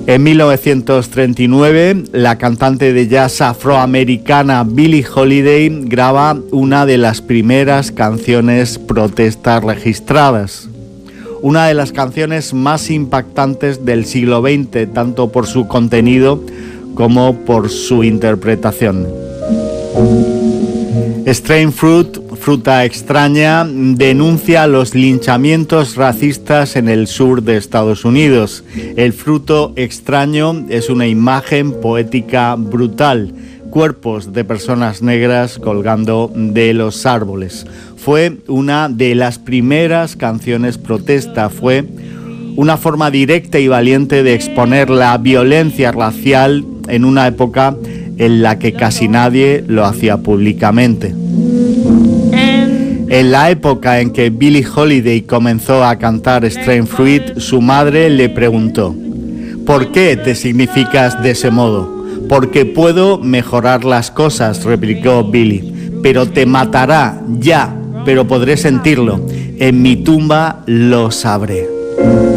En 1939, la cantante de jazz afroamericana Billie Holiday graba una de las primeras canciones protestas registradas. Una de las canciones más impactantes del siglo XX, tanto por su contenido como por su interpretación. Strange Fruit, fruta extraña, denuncia los linchamientos racistas en el sur de Estados Unidos. El fruto extraño es una imagen poética brutal, cuerpos de personas negras colgando de los árboles. Fue una de las primeras canciones protesta, fue una forma directa y valiente de exponer la violencia racial en una época en la que casi nadie lo hacía públicamente. En la época en que Billie Holiday comenzó a cantar Strange Fruit, su madre le preguntó: ¿por qué te significas de ese modo? Porque puedo mejorar las cosas, replicó Billie, pero te matará ya, pero podré sentirlo. En mi tumba lo sabré.